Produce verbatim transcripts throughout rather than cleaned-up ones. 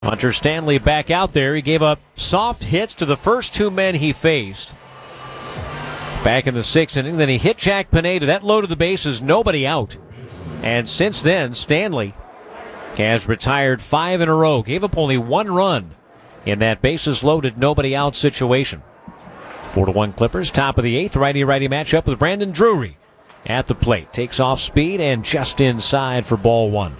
Hunter Stanley back out there. He gave up soft hits to the first two men he faced back in the sixth inning. Then he hit Jack Pineda. That loaded the bases, nobody out. And since then, Stanley has retired five in a row. Gave up only one run in that bases loaded, nobody out situation. Four to one Clippers, top of the eighth. Righty-righty matchup with Brandon Drury at the plate. Takes off speed and just inside for ball one.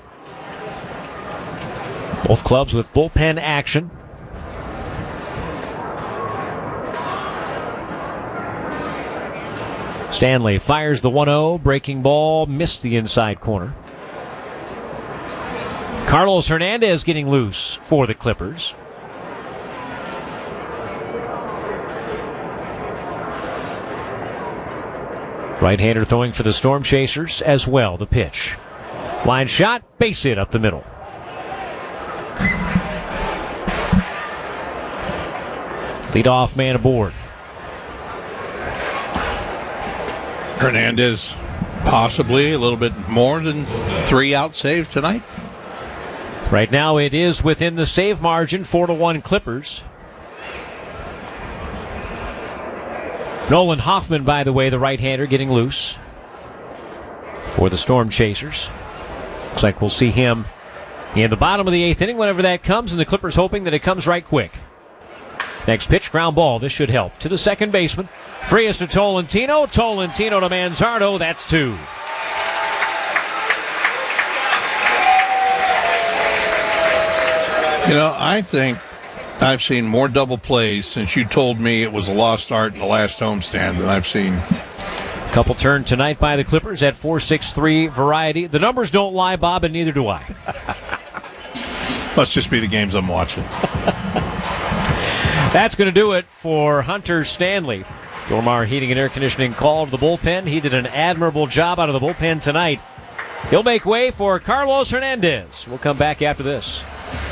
Both clubs with bullpen action. Stanley fires the one oh. Breaking ball, missed the inside corner. Carlos Hernandez getting loose for the Clippers. Right-hander throwing for the Storm Chasers as well. The pitch. Line shot, base hit up the middle. Leadoff man aboard. Hernandez possibly a little bit more than three out saves tonight. Right now it is within the save margin, four to one Clippers. Nolan Hoffman, by the way, the right-hander, getting loose for the Storm Chasers. Looks like we'll see him in the bottom of the eighth inning whenever that comes, and the Clippers hoping that it comes right quick. Next pitch, ground ball. This should help. To the second baseman. Frias to Tolentino. Tolentino to Manzardo. That's two. You know, I think I've seen more double plays since you told me it was a lost art in the last homestand than I've seen. Couple turned tonight by the Clippers at four six three variety. The numbers don't lie, Bob, and neither do I. Must just be the games I'm watching. That's going to do it for Hunter Stanley. Dormar Heating and Air Conditioning called the bullpen. He did an admirable job out of the bullpen tonight. He'll make way for Carlos Hernandez. We'll come back after this.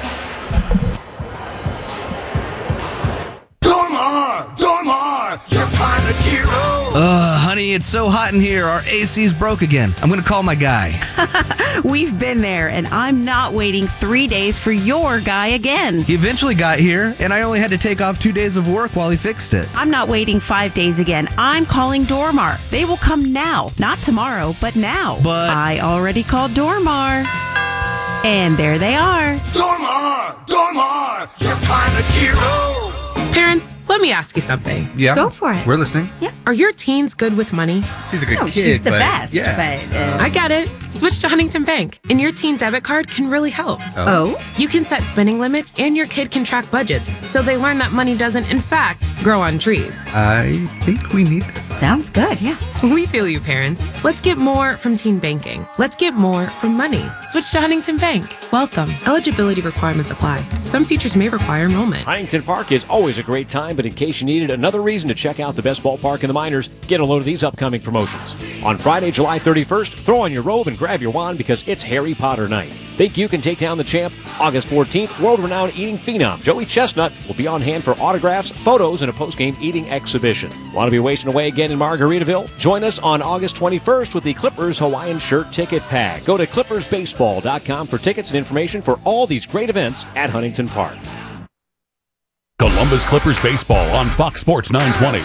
Dormar! Dormar! Your pilot hero! Uh, honey, it's so hot in here. Our A C's broke again. I'm going to call my guy. We've been there, and I'm not waiting three days for your guy again. He eventually got here, and I only had to take off two days of work while he fixed it. I'm not waiting five days again. I'm calling Dormar. They will come now. Not tomorrow, but now. But I already called Dormar. And there they are. Dormar! Dormar! Your pilot hero! Parents, let me ask you something. Yeah. Go for it. We're listening. Yeah. Are your teens good with money? He's a good No, kid, she's the but best, yeah. but... Uh... I get it. Switch to Huntington Bank, and your teen debit card can really help. Oh? You can set spending limits, and your kid can track budgets, so they learn that money doesn't, in fact, grow on trees. I think we need this. Sounds good, yeah. We feel you, parents. Let's get more from teen banking. Let's get more from money. Switch to Huntington Bank. Welcome. Eligibility requirements apply. Some features may require enrollment. Huntington Park is always a great time, but in case you needed another reason to check out the best ballpark in the minors, get a load of these upcoming promotions. On Friday, July thirty-first, throw on your robe and grab your wand because it's Harry Potter night. Think you can take down the champ? August fourteenth, world-renowned eating phenom Joey Chestnut will be on hand for autographs, photos, and a post-game eating exhibition. Want to be wasting away again in Margaritaville? Join us on August twenty-first with the Clippers Hawaiian Shirt Ticket Pack. Go to clippers baseball dot com for tickets and information for all these great events at Huntington Park. Columbus Clippers baseball on Fox Sports nine twenty.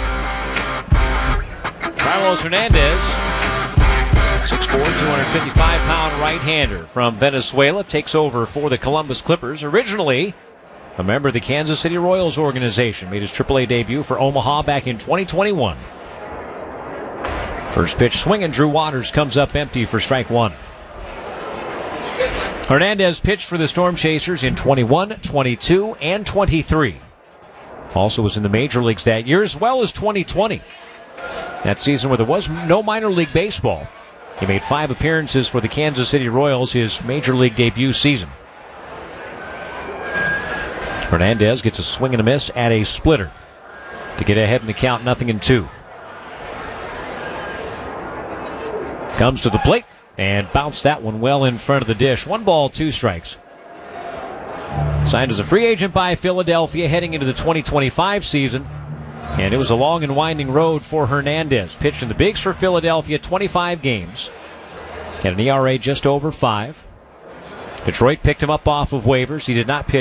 Carlos Hernandez, six foot four, two hundred fifty-five pound right-hander from Venezuela, takes over for the Columbus Clippers. Originally a member of the Kansas City Royals organization, made his triple A debut for Omaha back in twenty twenty-one. First pitch swinging, Drew Waters comes up empty for strike one. Hernandez pitched for the Storm Chasers in twenty-one, twenty-two, and twenty-three. Also was in the major leagues that year, as well as twenty twenty. That season where there was no minor league baseball. He made five appearances for the Kansas City Royals his major league debut season. Hernandez gets a swing and a miss at a splitter to get ahead in the count, nothing in two. Comes to the plate and bounced that one well in front of the dish. One ball, two strikes. Signed as a free agent by Philadelphia heading into the twenty twenty-five season. And it was a long and winding road for Hernandez. Pitched in the bigs for Philadelphia, twenty-five games. Had an E R A just over five. Detroit picked him up off of waivers. He did not pitch